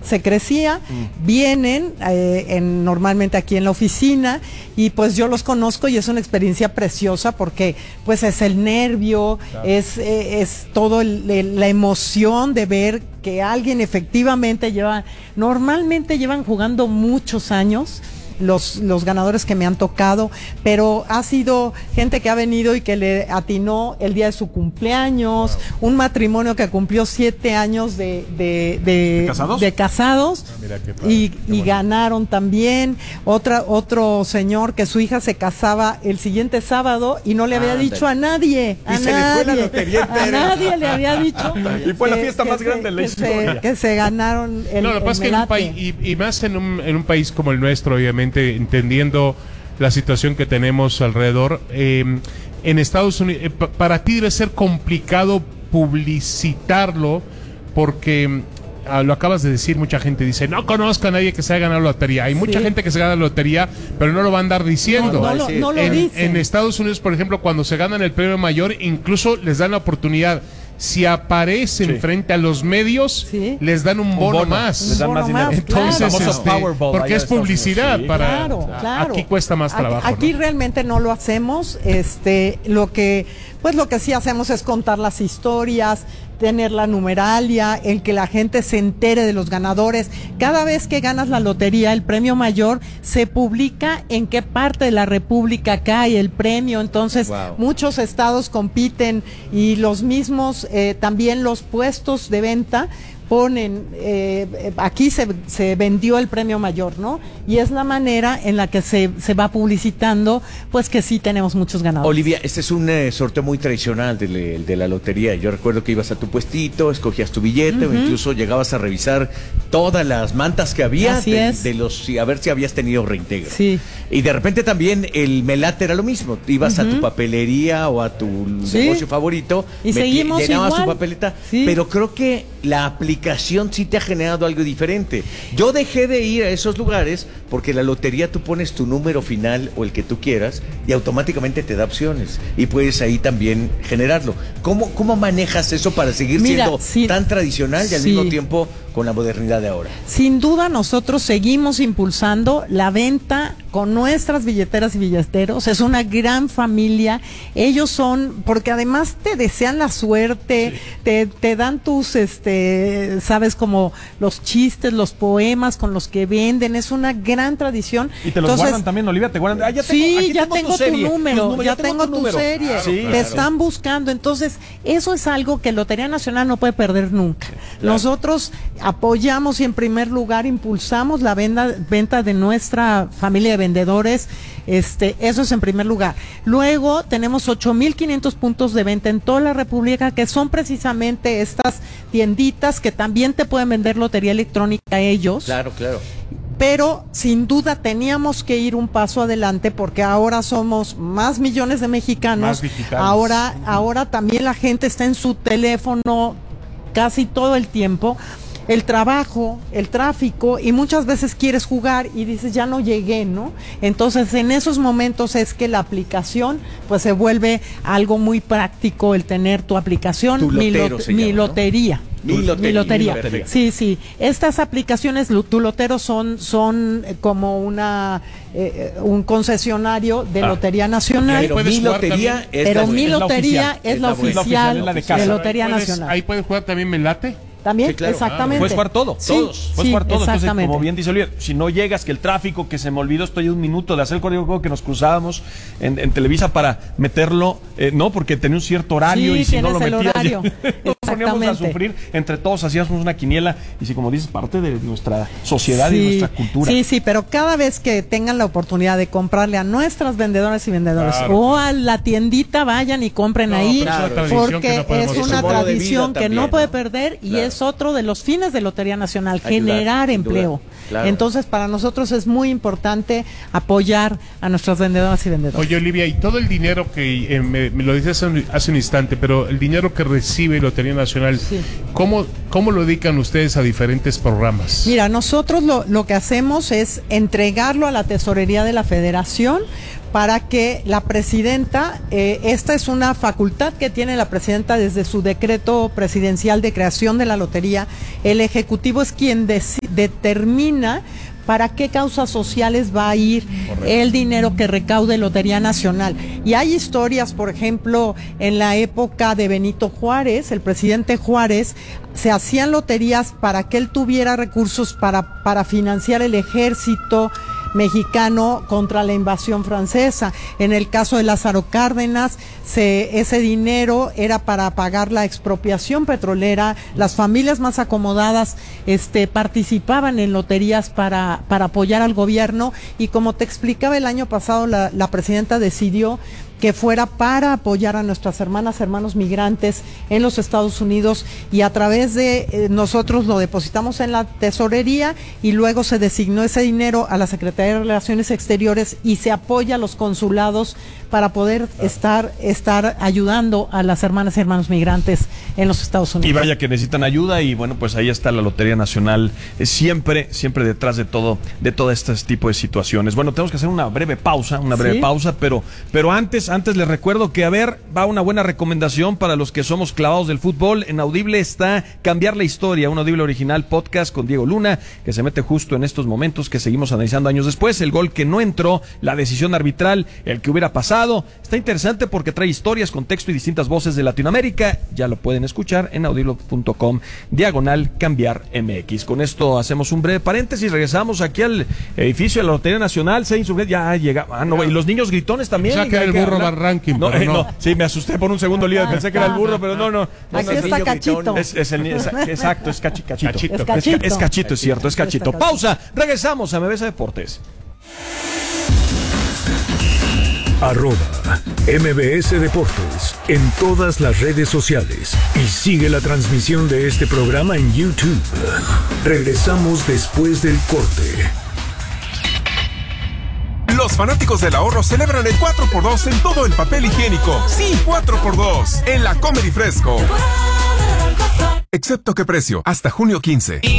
se crecía, vienen normalmente aquí en la oficina y pues yo los conozco y es una experiencia preciosa porque pues es el nervio, claro. es todo la emoción de ver que alguien efectivamente normalmente llevan jugando muchos años. Los ganadores que me han tocado, pero ha sido gente que ha venido y que le atinó el día de su cumpleaños, un matrimonio que cumplió 7 años de casados y ganaron también, otro señor que su hija se casaba el siguiente sábado y no le había dicho a nadie, a nadie le había dicho. Y fue la fiesta más grande de la historia. Que se ganaron el lo que pasa es que en un país, y más en un país como el nuestro, obviamente, entendiendo la situación que tenemos alrededor, en Estados Unidos, para ti debe ser complicado publicitarlo porque lo acabas de decir, mucha gente dice, no conozco a nadie que se haya ganado la lotería. Hay mucha gente que se gana la lotería, pero no lo va a andar diciendo. No lo dicen. En Estados Unidos, por ejemplo, cuando se ganan el premio mayor, incluso les dan la oportunidad. Si aparecen frente a los medios, les dan un bono más. Les dan más dinero. Entonces, porque es publicidad para. Claro. Aquí cuesta más trabajo. Aquí realmente no lo hacemos. Lo que sí hacemos es contar las historias, tener la numeralia, el que la gente se entere de los ganadores. Cada vez que ganas la lotería, el premio mayor, se publica en qué parte de la República cae el premio. Entonces, muchos estados compiten y los mismos, también los puestos de venta ponen, aquí se vendió el premio mayor, ¿no? Y es la manera en la que se va publicitando, pues que sí tenemos muchos ganadores. Olivia, este es un sorteo muy tradicional de la lotería. Yo recuerdo que ibas a tu puestito, escogías tu billete, o incluso llegabas a revisar todas las mantas que había, a ver si habías tenido reintegro. Sí. Y de repente también el melate era lo mismo. Ibas a tu papelería o a tu negocio favorito, y seguimos llenabas igual. tu papeleta, pero creo que la aplicación sí te ha generado algo diferente. Yo dejé de ir a esos lugares porque la lotería tú pones tu número final o el que tú quieras y automáticamente te da opciones y puedes ahí también generarlo. ¿Cómo manejas eso para seguir siendo tan tradicional y al mismo tiempo con la modernidad de ahora? Sin duda nosotros seguimos impulsando la venta con nuestras billeteras y billeteros. Es una gran familia. Ellos son, porque además te desean la suerte, te dan tus, sabes, como los chistes, los poemas con los que venden. Es una gran tradición. Y te los guardan también, Olivia, te guardan. Ya tengo tu número, ya tengo tu serie. Te están buscando. Entonces, eso es algo que Lotería Nacional no puede perder nunca. Nosotros apoyamos y en primer lugar impulsamos la venta de nuestra familia de vendedores. Eso es en primer lugar. Luego tenemos 8,500 puntos de venta en toda la República, que son precisamente estas tienditas que también te pueden vender lotería electrónica ellos. Claro. Pero sin duda teníamos que ir un paso adelante porque ahora somos más millones de mexicanos. Ahora también la gente está en su teléfono casi todo el tiempo. El trabajo, el tráfico, y muchas veces quieres jugar y dices, ya no llegué, ¿no? Entonces, en esos momentos es que la aplicación, pues se vuelve algo muy práctico, el tener tu aplicación, mi lotería. Mi lotería. Sí. Estas aplicaciones, tu lotero, son como un concesionario de Lotería Nacional. Pero mi lotería es la oficial de Lotería Nacional. Ahí puedes jugar también Melate. También, exactamente. Puedes jugar todo, puedes jugar todo. Entonces, como bien dice Olivia, si no llegas, que el tráfico, que se me olvidó, estoy un minuto de hacer el código que nos cruzábamos en Televisa para meterlo, no, porque tenía un cierto horario y si no lo metías, nos poníamos a sufrir, entre todos hacíamos una quiniela y si, como dices, parte de nuestra sociedad y nuestra cultura. Sí, pero cada vez que tengan la oportunidad de comprarle a nuestras vendedoras y vendedores o a la tiendita, vayan y compren ahí, porque es una tradición que no puede perder y es otro de los fines de Lotería Nacional, generar empleo. Entonces, para nosotros es muy importante apoyar a nuestras vendedoras y vendedores. Oye, Olivia, y todo el dinero que me lo dices hace un instante, pero el dinero que recibe Lotería Nacional, ¿cómo lo dedican ustedes a diferentes programas? Mira, nosotros lo que hacemos es entregarlo a la tesorería de la Federación para que la presidenta, esta es una facultad que tiene la presidenta desde su decreto presidencial de creación de la lotería. El Ejecutivo es quien determina para qué causas sociales va a ir el dinero que recaude Lotería Nacional. Y hay historias, por ejemplo, en la época de Benito Juárez, el presidente Juárez, se hacían loterías para que él tuviera recursos para financiar el ejército mexicano contra la invasión francesa. En el caso de Lázaro Cárdenas, ese dinero era para pagar la expropiación petrolera. Las familias más acomodadas participaban en loterías para apoyar al gobierno, y como te explicaba el año pasado, la presidenta decidió que fuera para apoyar a nuestras hermanos migrantes en los Estados Unidos, y a través de nosotros lo depositamos en la tesorería y luego se designó ese dinero a la Secretaría de Relaciones Exteriores y se apoya a los consulados para poder estar ayudando a las hermanas y hermanos migrantes en los Estados Unidos. Y vaya que necesitan ayuda, y bueno, pues ahí está la Lotería Nacional, siempre detrás de todo este tipo de situaciones. Bueno, tenemos que hacer una breve pausa, pero antes les recuerdo que, va una buena recomendación para los que somos clavados del fútbol. En Audible está Cambiar la Historia, un Audible original podcast con Diego Luna, que se mete justo en estos momentos que seguimos analizando años después. El gol que no entró, la decisión arbitral, el que hubiera pasado. Está interesante porque trae historias, contexto y distintas voces de Latinoamérica. Ya lo pueden escuchar en audible.com/Cambiar MX. Con esto hacemos un breve paréntesis, regresamos aquí al edificio de la Lotería Nacional. Ya llega. Y los niños gritones también. Ya que el burro va ranking. No, sí, me asusté por un segundo lío, pensé que era el burro, pero no. Aquí está Cachito. Exacto, es Cachito. Es Cachito, es cierto, es Cachito. Pausa, regresamos a MBS Deportes. @MBS Deportes en todas las redes sociales y sigue la transmisión de este programa en YouTube. Regresamos después del corte. Los fanáticos del ahorro celebran el 4x2 en todo el papel higiénico. Sí, 4x2 en la Comer y Fresco. Excepto qué precio, hasta junio 15.